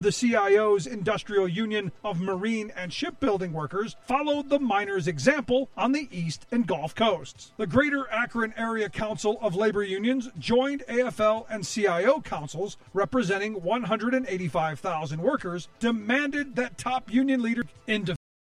The CIO's Industrial Union of Marine and Shipbuilding Workers followed the miners' example on the East and Gulf Coasts. The Greater Akron Area Council of Labor Unions joined AFL and CIO councils representing 185,000 workers, demanded that top union leaders in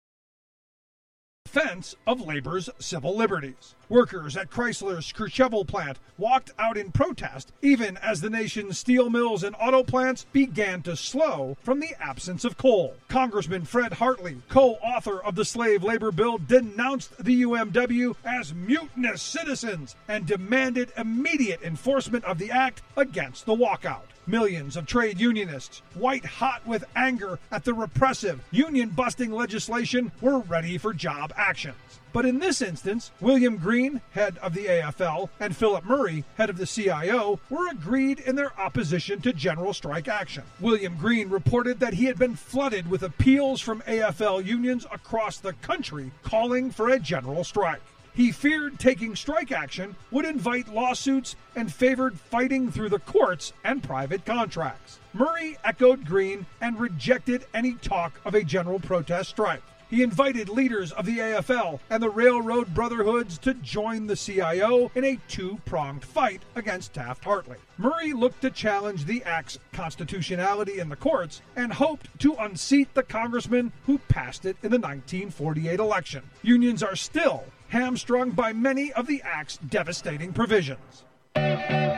defense of labor's civil liberties. Workers at Chrysler's Courchevel plant walked out in protest even as the nation's steel mills and auto plants began to slow from the absence of coal. Congressman Fred Hartley, co-author of the slave labor bill, denounced the UMW as mutinous citizens and demanded immediate enforcement of the act against the walkout. Millions of trade unionists, white hot with anger at the repressive, union-busting legislation, were ready for job actions. But in this instance, William Green, head of the AFL, and Philip Murray, head of the CIO, were agreed in their opposition to general strike action. William Green reported that he had been flooded with appeals from AFL unions across the country calling for a general strike. He feared taking strike action would invite lawsuits and favored fighting through the courts and private contracts. Murray echoed Green and rejected any talk of a general protest strike. He invited leaders of the AFL and the Railroad Brotherhoods to join the CIO in a two-pronged fight against Taft-Hartley. Murray looked to challenge the act's constitutionality in the courts and hoped to unseat the congressman who passed it in the 1948 election. Unions are still hamstrung by many of the act's devastating provisions.